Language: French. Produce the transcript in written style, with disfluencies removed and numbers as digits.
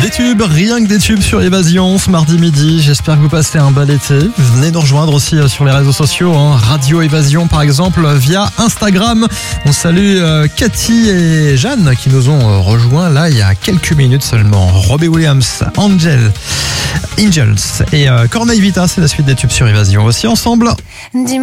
Des tubes, rien que des tubes sur Évasion ce mardi midi. J'espère que vous passez un bel été. Venez nous rejoindre aussi sur les réseaux sociaux, Radio Évasion par exemple, via Instagram. On salue Cathy et Jeanne qui nous ont rejoints là il y a quelques minutes seulement. Robbie Williams, Angels et Corneille Vita, c'est la suite des tubes sur Évasion aussi ensemble.